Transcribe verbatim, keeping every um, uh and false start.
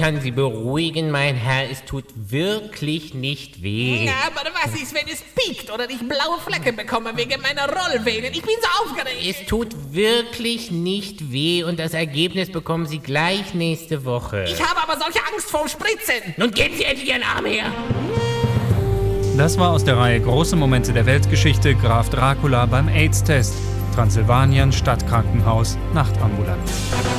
kann Sie beruhigen, mein Herr, es tut wirklich nicht weh. Ja, aber was ist, wenn es piekt oder ich blaue Flecken bekomme wegen meiner Rollvenen? Ich bin so aufgeregt. Es tut wirklich nicht weh und das Ergebnis bekommen Sie gleich nächste Woche. Ich habe aber solche Angst vorm Spritzen. Nun geben Sie endlich Ihren Arm her. Das war aus der Reihe Große Momente der Weltgeschichte, Graf Dracula beim AIDS-Test. Transsilvanien Stadtkrankenhaus, Nachtambulanz.